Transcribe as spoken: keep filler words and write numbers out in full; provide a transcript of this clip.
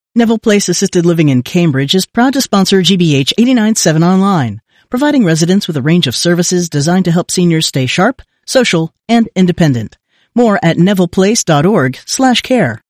Neville Place Assisted Living in Cambridge is proud to sponsor G B H eighty-nine point seven Online, providing residents with a range of services designed to help seniors stay sharp, social, and independent. More at nevilleplace.org slash care.